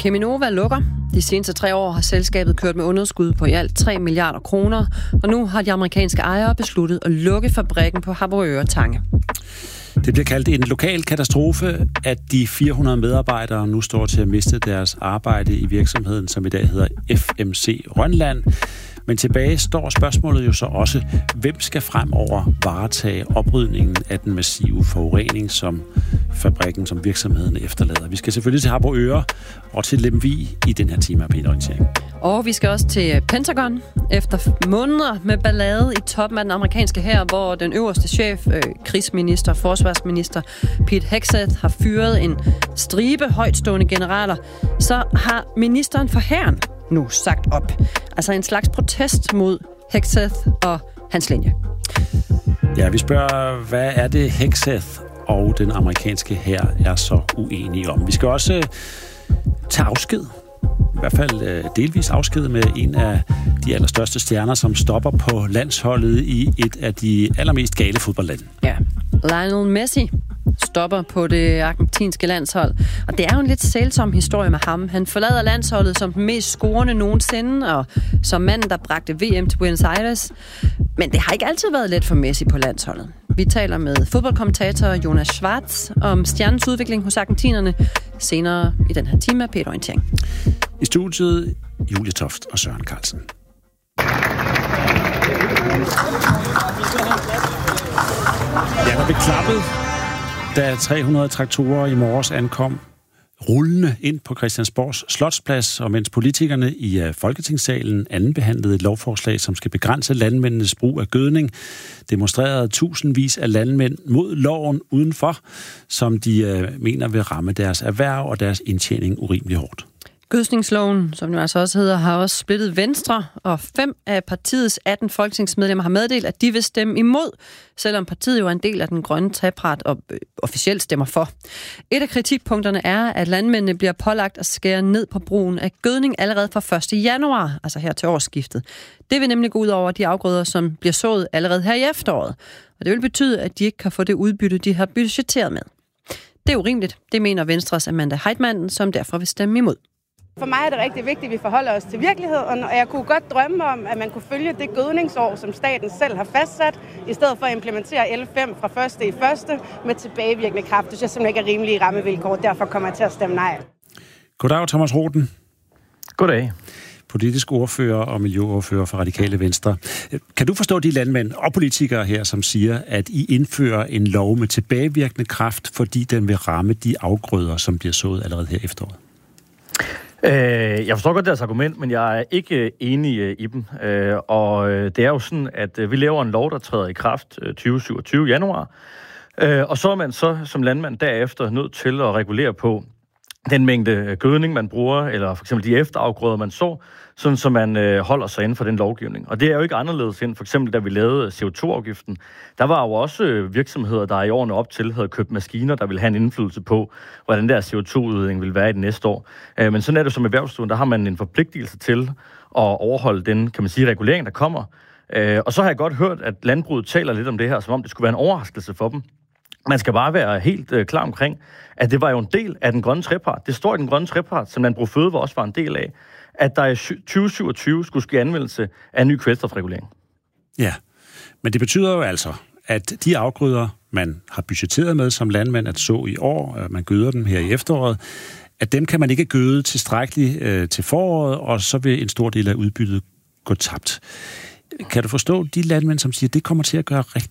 Cheminova lukker. De seneste 3 år har selskabet kørt med underskud på i alt 3 milliarder kroner, og nu har de amerikanske ejere besluttet at lukke fabrikken på Harboøre Tange. Det bliver kaldt en lokal katastrofe, at de 400 medarbejdere nu står til at miste deres arbejde i virksomheden, som i dag hedder FMC Rønland. Men tilbage står spørgsmålet jo så også, hvem skal fremover varetage oprydningen af den massive forurening, som fabrikken, som virksomheden efterlader. Vi skal selvfølgelig til Harboøre og til Lemvig i den her time af P1-orientering. Og vi skal også til Pentagon. Efter måneder med ballade i toppen af den amerikanske hær, hvor den øverste chef, krigsminister, forsvarsminister Pete Hegseth, har fyret en stribe højtstående generaler, så har ministeren for hæren nu sagt op. Altså en slags protest mod Hegseth og hans linje. Ja, vi spørger, hvad er det Hegseth og den amerikanske hær er så uenige om? Vi skal også tage afsked. I hvert fald delvis afsked med en af de allerstørste stjerner, som stopper på landsholdet i et af de allermest gale fodboldlande. Ja, Lionel Messi stopper på det argentinske landshold. Og det er jo en lidt sælsom historie med ham. Han forlader landsholdet som den mest scorende nogensinde, og som manden, der bragte VM til Buenos Aires. Men det har ikke altid været let for Messi på landsholdet. Vi taler med fodboldkommentator Jonas Schwartz om stjernens udvikling hos argentinerne senere i den her time af P1-orientering. I studiet Julie Toft og Søren Carlsen. Ja, der blev klappet, da 300 traktorer i morges ankom rullende ind på Christiansborgs Slotsplads, og mens politikerne i Folketingssalen andenbehandlede et lovforslag, som skal begrænse landmændenes brug af gødning, demonstrerede tusindvis af landmænd mod loven udenfor, som de mener vil ramme deres erhverv og deres indtjening urimelig hårdt. Gødsningsloven, som det altså også hedder, har også splittet Venstre, og 5 af partiets 18 folketingsmedlemmer har meddelt, at de vil stemme imod, selvom partiet jo er en del af den grønne trepart og officielt stemmer for. Et af kritikpunkterne er, at landmændene bliver pålagt at skære ned på brugen af gødning allerede fra 1. januar, altså her til årsskiftet. Det vil nemlig gå ud over de afgrøder, som bliver sået allerede her i efteråret, og det vil betyde, at de ikke kan få det udbytte, de har budgetteret med. Det er urimeligt, det mener Venstres Amanda Heitmann, som derfor vil stemme imod. For mig er det rigtig vigtigt, at vi forholder os til virkeligheden, og jeg kunne godt drømme om, at man kunne følge det gødningsår, som staten selv har fastsat, i stedet for at implementere L5 fra 1.1. med tilbagevirkende kraft. Det synes jeg simpelthen ikke er rimelige rammevilkår, derfor kommer jeg til at stemme nej. Goddag, Thomas Roden. Goddag. Politisk ordfører og miljøordfører for Radikale Venstre. Kan du forstå de landmænd og politikere her, som siger, at I indfører en lov med tilbagevirkende kraft, fordi den vil ramme de afgrøder, som bliver sået allerede her efteråret? Jeg forstår godt deres argument, men jeg er ikke enig i dem. Og det er jo sådan, at vi laver en lov, der træder i kraft 2027 januar. Og så er man så som landmand derefter nødt til at regulere på den mængde gødning, man bruger, eller for eksempel de efterafgrøder, man så, sådan så man holder sig inden for den lovgivning. Og det er jo ikke anderledes end for eksempel, da vi lavede CO2-afgiften. Der var jo også virksomheder, der i årene op til havde købt maskiner, der ville have en indflydelse på, hvordan der CO2-udledning vil være i det næste år. Men sådan er det som erhvervslivet, der har man en forpligtelse til at overholde den, kan man sige, regulering, der kommer. Og så har jeg godt hørt, at landbruget taler lidt om det her, som om det skulle være en overraskelse for dem. Man skal bare være helt klar omkring, at det var jo en del af den grønne trepart. Det står i den grønne trepart, som Landbrug Fødevarer også var en del af, at der i 2027 skulle ske anvendelse af ny kvælstofregulering. Ja, men det betyder jo altså, at de afgrøder, man har budgetteret med som landmand at så i år, man gøder dem her i efteråret, at dem kan man ikke gøde tilstrækkeligt til foråret, og så vil en stor del af udbyttet gå tabt. Kan du forstå de landmænd, som siger, at det kommer til at gøre rigtig